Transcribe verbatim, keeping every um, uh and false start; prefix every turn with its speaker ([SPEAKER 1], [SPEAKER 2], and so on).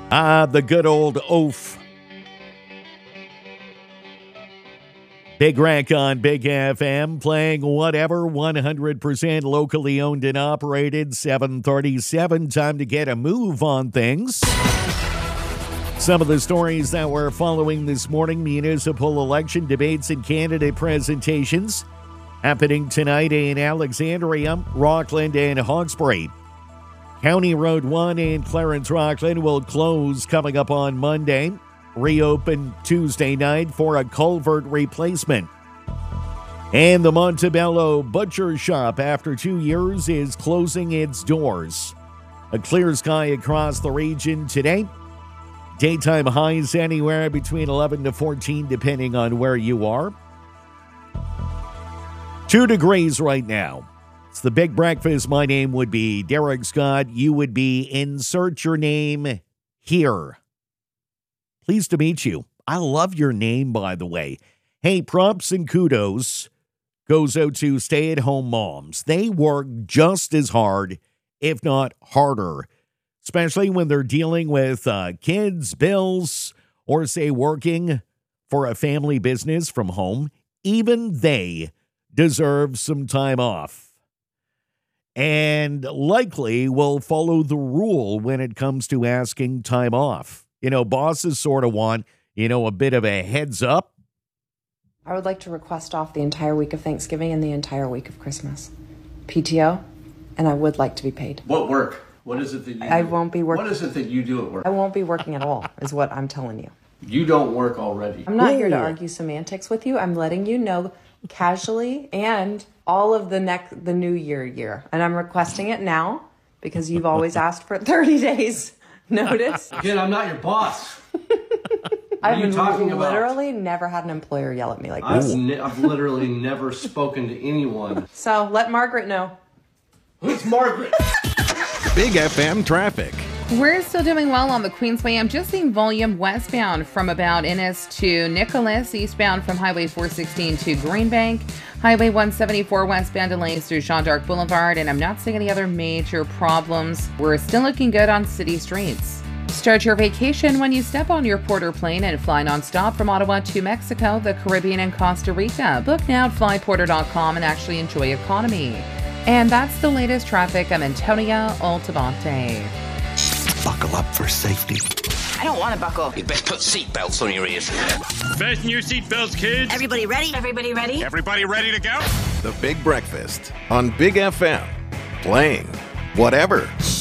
[SPEAKER 1] Ah, the good old oaf. Big Rack on Big F M, playing whatever, one hundred percent locally owned and operated. seven thirty-seven, time to get a move on things. Some of the stories that we're following this morning: municipal election debates and candidate presentations happening tonight in Alexandria, Rockland, and Hawkesbury. County Road one in Clarence Rockland will close coming up on Monday. Reopen Tuesday night for a culvert replacement. And the Montebello Butcher Shop, after two years, is closing its doors. A clear sky across the region today. Daytime highs anywhere between eleven to fourteen, depending on where you are. Two degrees right now. It's the Big Breakfast. My name would be Derek Scott. You would be insert your name here. Pleased to meet you. I love your name, by the way. Hey, props and kudos goes out to stay-at-home moms. They work just as hard, if not harder, especially when they're dealing with uh, kids, bills, or, say, working for a family business from home. Even they deserve some time off. And likely will follow the rule when it comes to asking time off. You know, bosses sort of want, you know, a bit of a heads up.
[SPEAKER 2] I would like to request off the entire week of Thanksgiving and the entire week of Christmas. P T O, and I would like to be paid.
[SPEAKER 3] What work? What is it that you
[SPEAKER 2] I
[SPEAKER 3] do?
[SPEAKER 2] won't be working.
[SPEAKER 3] What is it that you do at work?
[SPEAKER 2] I won't be working at all, is what I'm telling you.
[SPEAKER 3] You don't work already.
[SPEAKER 2] I'm not
[SPEAKER 1] Ooh.
[SPEAKER 2] here to argue semantics with you. I'm letting you know casually and all of the next, the new year year. And I'm requesting it now because you've always asked for thirty days notice.
[SPEAKER 3] Again, I'm not your boss.
[SPEAKER 2] I've
[SPEAKER 3] you talking about?
[SPEAKER 2] literally never had an employer yell at me like
[SPEAKER 3] I've,
[SPEAKER 2] this.
[SPEAKER 3] ne- I've literally never spoken to anyone.
[SPEAKER 2] So let Margaret know.
[SPEAKER 3] Who's Margaret?
[SPEAKER 4] Big F M traffic.
[SPEAKER 5] We're still doing well on the Queensway. I'm just seeing volume westbound from about Innis to Nicholas, eastbound from Highway four sixteen to Greenbank, Highway one seventy-four westbound delays through Jean d'Arc Boulevard, and I'm not seeing any other major problems. We're still looking good on city streets. Start your vacation when you step on your Porter plane and fly nonstop from Ottawa to Mexico, the Caribbean, and Costa Rica. Book now at fly porter dot com and actually enjoy economy. And that's the latest traffic. I'm Antonia Altabante.
[SPEAKER 4] Buckle up for safety.
[SPEAKER 6] I don't want to buckle.
[SPEAKER 7] You best put seatbelts on your ears.
[SPEAKER 8] Fasten your seatbelts, kids.
[SPEAKER 6] Everybody ready? Everybody ready?
[SPEAKER 8] Everybody ready to go?
[SPEAKER 4] The Big Breakfast on Big F M. Playing whatever.